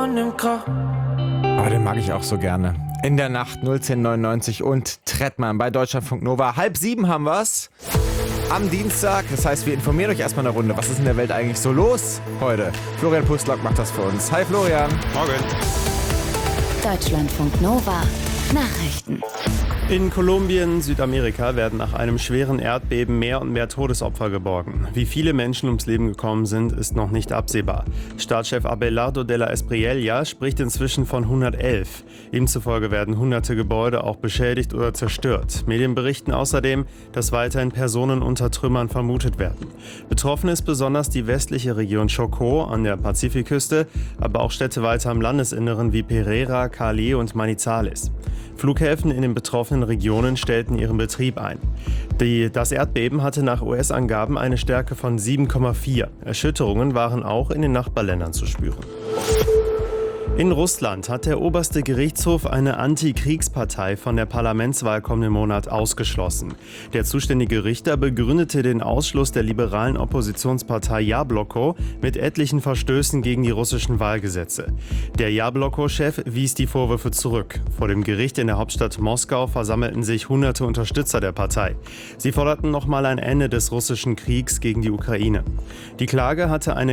Aber den mag ich auch so gerne. In der Nacht 01099 und Trettmann bei Deutschlandfunk Nova. 6:30 haben wir's. Am Dienstag. Das heißt, wir informieren euch erstmal eine Runde. Was ist in der Welt eigentlich so los heute? Florian Pustlock macht das für uns. Hi Florian. Morgen. Deutschlandfunk Nova. Nachrichten. In Kolumbien, Südamerika, werden nach einem schweren Erdbeben mehr und mehr Todesopfer geborgen. Wie viele Menschen ums Leben gekommen sind, ist noch nicht absehbar. Staatschef Abelardo de la Espriella spricht inzwischen von 111. Ihm zufolge werden hunderte Gebäude auch beschädigt oder zerstört. Medien berichten außerdem, dass weiterhin Personen unter Trümmern vermutet werden. Betroffen ist besonders die westliche Region Chocó an der Pazifikküste, aber auch Städte weiter im Landesinneren wie Pereira, Cali und Manizales. Flughäfen in den betroffenen Regionen stellten ihren Betrieb ein. Das Erdbeben hatte nach US-Angaben eine Stärke von 7,4. Erschütterungen waren auch in den Nachbarländern zu spüren. In Russland hat der oberste Gerichtshof eine Antikriegspartei von der Parlamentswahl kommenden Monat ausgeschlossen. Der zuständige Richter begründete den Ausschluss der liberalen Oppositionspartei Jabloko mit etlichen Verstößen gegen die russischen Wahlgesetze. Der Jabloko-Chef wies die Vorwürfe zurück. Vor dem Gericht in der Hauptstadt Moskau versammelten sich hunderte Unterstützer der Partei. Sie forderten nochmal ein Ende des russischen Kriegs gegen die Ukraine. Die Klage hatte eine